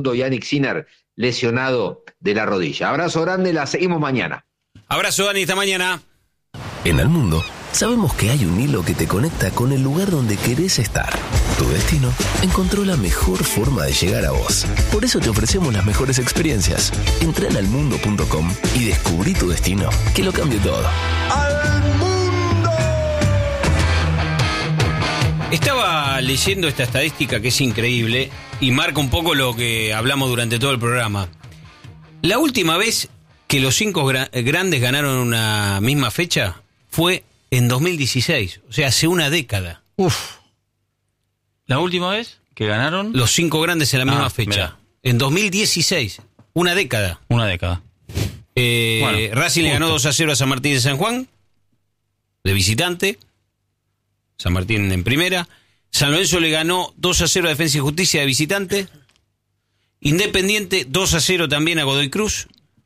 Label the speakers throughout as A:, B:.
A: Yannick Sinner lesionado de la rodilla. Abrazo grande, la seguimos mañana.
B: Abrazo, Dani, esta mañana.
C: En Al Mundo sabemos que hay un hilo que te conecta con el lugar donde querés estar. Tu destino encontró la mejor forma de llegar a vos. Por eso te ofrecemos las mejores experiencias. Entra en almundo.com y descubrí tu destino, que lo cambie todo.
D: ¡Al Mundo!
B: Estaba leyendo esta estadística que es increíble y marca un poco lo que hablamos durante todo el programa. La última vez que los 5 grandes ganaron una misma fecha fue en 2016, o sea, hace una década.
E: ¿La última vez que ganaron?
B: Los 5 grandes en la misma fecha.
E: Mirá.
B: En 2016, una década.
E: Una década.
B: Racing le ganó 2-0 a San Martín de San Juan, de visitante. San Martín en primera. San Lorenzo le ganó 2-0 a Defensa y Justicia de visitante. Independiente 2-0 también a Godoy Cruz.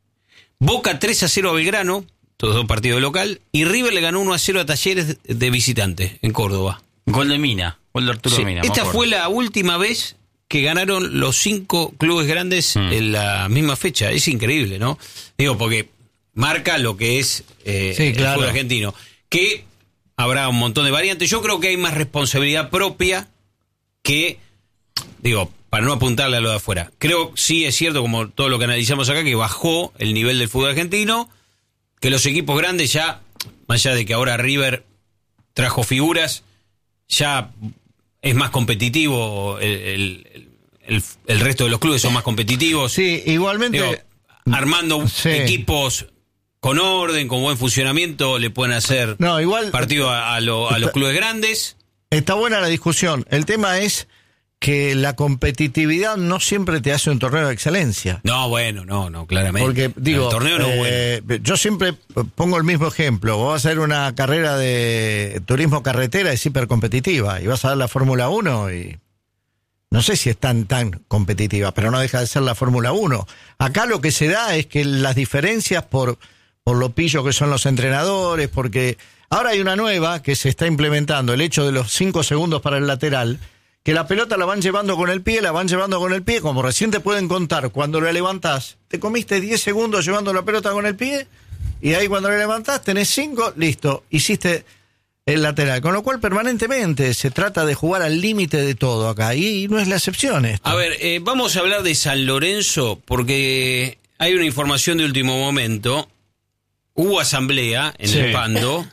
B: Boca 3-0 a Belgrano, todos dos partidos local. Y River le ganó 1-0 a Talleres de visitante en Córdoba.
E: Gol de Mina, gol de Arturo Mina.
B: Esta fue la última vez que ganaron los 5 clubes grandes en la misma fecha. Es increíble, ¿no? Digo, porque marca lo que es el fútbol argentino. Que habrá un montón de variantes. Yo creo que hay más responsabilidad propia que, digo, para no apuntarle a lo de afuera. Creo, sí es cierto, como todo lo que analizamos acá, que bajó el nivel del fútbol argentino, que los equipos grandes ya, más allá de que ahora River trajo figuras, ya es más competitivo, el resto de los clubes son más competitivos.
D: Sí, igualmente.
B: Digo, armando equipos con orden, con buen funcionamiento, le pueden hacer partido a los clubes grandes. Está buena la discusión. El tema es que la competitividad no siempre te hace un torneo de excelencia. No, claramente. Porque, digo, el torneo no es bueno. Yo siempre pongo el mismo ejemplo. Vos vas a hacer una carrera de turismo carretera, es hiper competitiva, y vas a ver la Fórmula 1 y no sé si es tan competitiva, pero no deja de ser la Fórmula 1. Acá lo que se da es que las diferencias por lo pillo que son los entrenadores, porque ahora hay una nueva que se está implementando, el hecho de los 5 segundos para el lateral, que la pelota la van llevando con el pie, como recién te pueden contar, cuando la levantás, te comiste 10 segundos llevando la pelota con el pie, y ahí cuando la levantás tenés 5, listo, hiciste el lateral. Con lo cual permanentemente se trata de jugar al límite de todo acá, y no es la excepción esto. A ver, vamos a hablar de San Lorenzo, porque hay una información de último momento. Hubo asamblea en el Pando.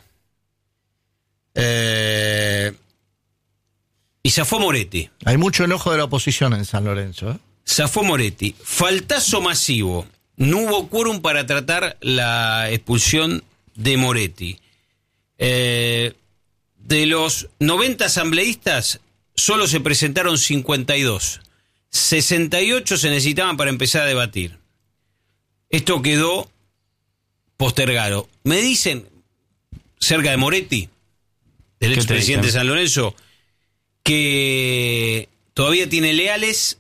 B: Y zafó Moretti.
D: Hay mucho enojo de la oposición en San Lorenzo.
B: Zafó Moretti. Faltazo masivo. No hubo quórum para tratar la expulsión de Moretti. De los 90 asambleístas, solo se presentaron 52. 68 se necesitaban para empezar a debatir. Esto quedó postergado. Me dicen, cerca de Moretti, del expresidente de San Lorenzo, que todavía tiene leales,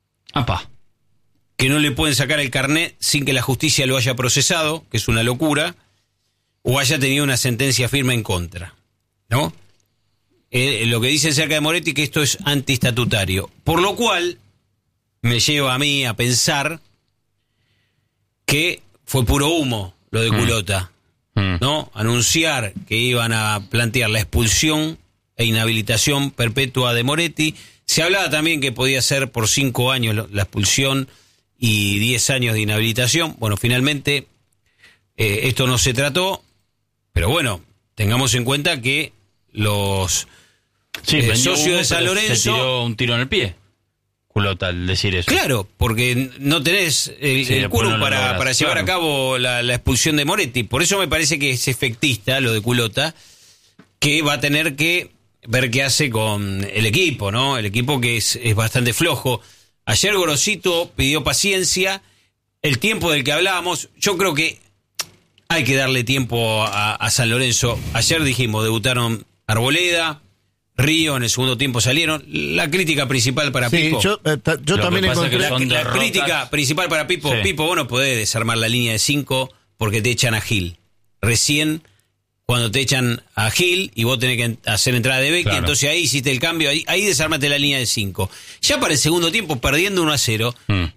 B: que no le pueden sacar el carnet sin que la justicia lo haya procesado, que es una locura, o haya tenido una sentencia firme en contra, ¿no? Lo que dicen cerca de Moretti, que esto es antiestatutario, por lo cual me lleva a mí a pensar que fue puro humo lo de Culota, ¿no? Anunciar que iban a plantear la expulsión e inhabilitación perpetua de Moretti. Se hablaba también que podía ser por 5 años la expulsión y 10 años de inhabilitación. Bueno, finalmente esto no se trató, pero bueno, tengamos en cuenta que los socios de San Lorenzo...
E: Se tiró un tiro en el pie, Culota, al decir eso.
B: Claro, porque no tenés el quórum para llevar a cabo la expulsión de Moretti. Por eso me parece que es efectista lo de Culota, que va a tener que ver qué hace con el equipo, ¿no? El equipo que es bastante flojo. Ayer Gorosito pidió paciencia, el tiempo del que hablábamos. Yo creo que hay que darle tiempo a San Lorenzo. Ayer dijimos, debutaron Arboleda, Río, en el segundo tiempo salieron. La crítica principal para Pipo.
D: Yo también encontré
B: la crítica principal para Pipo. Pipo, vos no podés desarmar la línea de 5 porque te echan a Gil. Recién cuando te echan a Gil y vos tenés que hacer entrada de Beckham, entonces ahí hiciste el cambio, ahí desarmaste la línea de 5. Ya para el segundo tiempo, perdiendo 1-0,